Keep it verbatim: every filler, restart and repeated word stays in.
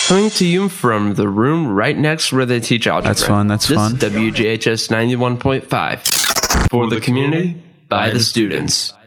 Coming to you from the room right next where they teach algebra. That's fun, that's this fun. This is W J H S ninety-one point five. For the community, by the students.